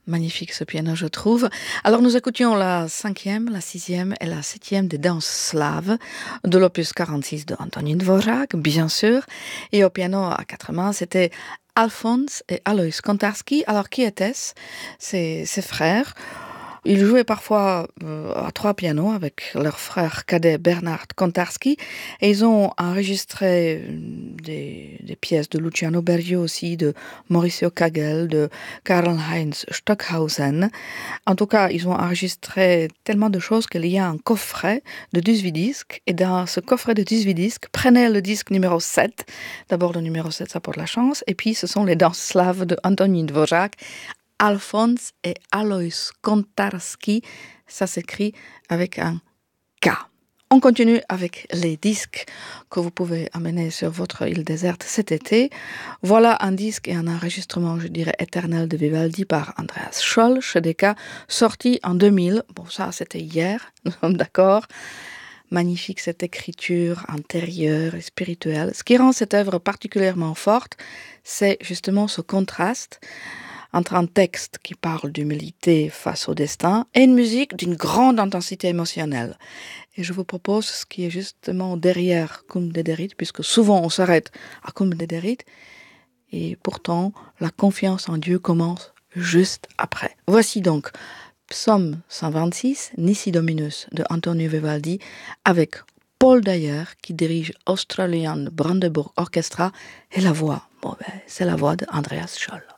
Magnifique ce piano, je trouve. Alors nous écoutions la 5e, la 6e et la 7e des danses slaves de l'opus 46 de Antonín Dvořák, bien sûr. Et au piano à quatre mains, c'était Alphonse et Alois Kontarski. Alors qui étaient-ce? Ces frères. Ils jouaient parfois à trois pianos avec leur frère cadet Bernard Kontarski et ils ont enregistré des pièces de Luciano Berio aussi, de Mauricio Kagel, de Karl-Heinz Stockhausen. En tout cas, ils ont enregistré tellement de choses qu'il y a un coffret de 18 disques et dans ce coffret de 18 disques, prenez le disque numéro 7. D'abord le numéro 7, ça porte la chance et puis ce sont les danses slaves de Antonín Dvořák. Alphonse et Alois Kontarski, ça s'écrit avec un K. On continue avec les disques que vous pouvez amener sur votre île déserte cet été. Voilà un disque et un enregistrement, je dirais, éternel de Vivaldi par Andreas Scholl, chez Decca, sorti en 2000. Bon, ça, c'était hier, nous sommes d'accord. Magnifique cette écriture intérieure et spirituelle. Ce qui rend cette œuvre particulièrement forte, c'est justement ce contraste entre un texte qui parle d'humilité face au destin et une musique d'une grande intensité émotionnelle. Et je vous propose ce qui est justement derrière Cum Dederit, puisque souvent on s'arrête à Cum Dederit, et pourtant la confiance en Dieu commence juste après. Voici donc Psaume 126, Nisi Dominus de Antonio Vivaldi, avec Paul Dyer qui dirige Australian Brandenburg Orchestra, et la voix, c'est la voix de Andreas Scholl.